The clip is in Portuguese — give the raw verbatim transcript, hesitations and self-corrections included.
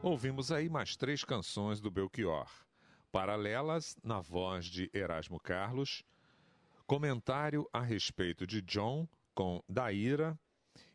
Ouvimos aí mais três canções do Belchior. Paralelas, na voz de Erasmo Carlos. Comentário a respeito de John, com Daíra.